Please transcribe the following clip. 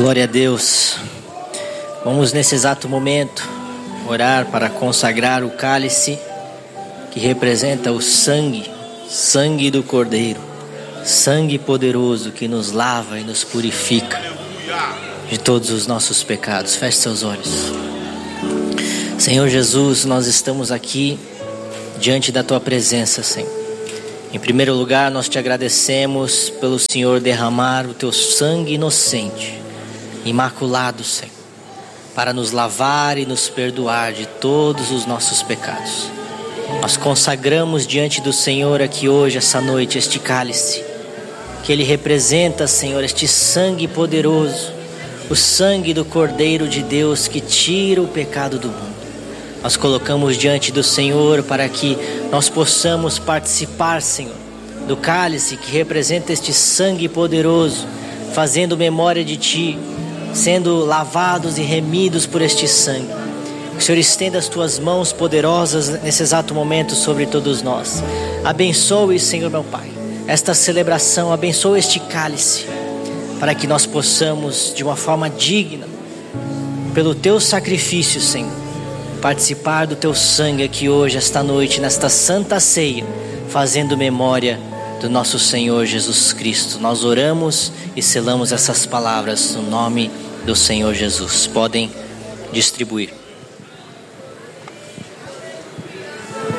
Glória a Deus. Vamos nesse exato momento orar para consagrar o cálice que representa o sangue do Cordeiro, sangue poderoso que nos lava e nos purifica de todos os nossos pecados. Feche seus olhos. Senhor Jesus, nós estamos aqui diante da Tua presença, Senhor. Em primeiro lugar, nós te agradecemos pelo Senhor derramar o Teu sangue inocente, imaculado, Senhor, para nos lavar e nos perdoar de todos os nossos pecados. Nós consagramos diante do Senhor aqui hoje, essa noite, este cálice, que ele representa, Senhor, este sangue poderoso, o sangue do Cordeiro de Deus que tira o pecado do mundo. Nós colocamos diante do Senhor para que nós possamos participar, Senhor, do cálice que representa este sangue poderoso, fazendo memória de Ti, sendo lavados e remidos por este sangue. Que o Senhor estenda as Tuas mãos poderosas nesse exato momento sobre todos nós. Abençoe, Senhor meu Pai, esta celebração, abençoe este cálice, para que nós possamos, de uma forma digna, pelo Teu sacrifício, Senhor, participar do Teu sangue aqui hoje, esta noite, nesta santa ceia, fazendo memória do nosso Senhor Jesus Cristo. Nós oramos e selamos essas palavras no nome do Senhor Jesus. Podem distribuir.